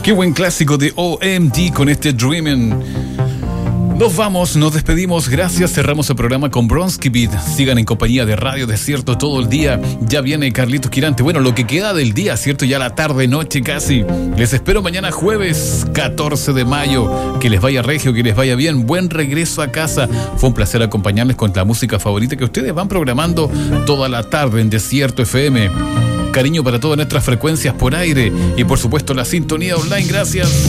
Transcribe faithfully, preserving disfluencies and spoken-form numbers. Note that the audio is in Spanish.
Qué buen clásico de O M D con este Dreamin'. Nos vamos, nos despedimos, gracias, cerramos el programa con Bronski Beat. Sigan en compañía de Radio Desierto todo el día. Ya viene Carlitos Quirante. Bueno, lo que queda del día, ¿cierto? Ya la tarde, noche casi. Les espero mañana jueves catorce de mayo. Que les vaya regio, que les vaya bien. Buen regreso a casa. Fue un placer acompañarles con la música favorita que ustedes van programando toda la tarde en Desierto F M. Cariño para todas nuestras frecuencias por aire y por supuesto la sintonía online. Gracias.